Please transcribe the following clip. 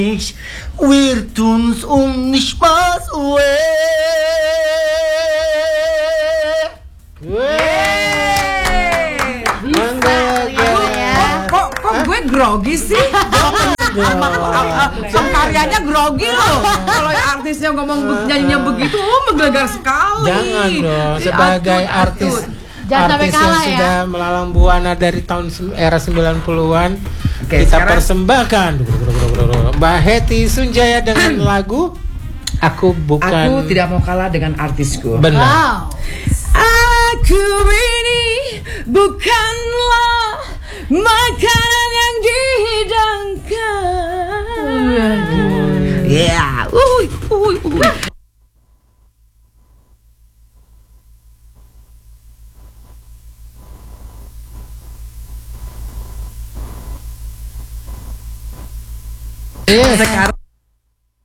Wir tun's nicht Spaß. Kok gue grogi sih? Karyanya grogi loh. Kalau artisnya ngomong nyanyinya begitu, menggelegar sekali. Jangan dong, sebagai artis yang sudah melalang buana dari tahun era 90-an. Kita sekarang persembahkan Mbak Hetty Sunjaya dengan lagu Aku tidak mau kalah dengan artisku. Benar. Aku ini bukanlah makanan yang dihidangkan. Ya, Yes. Sekarang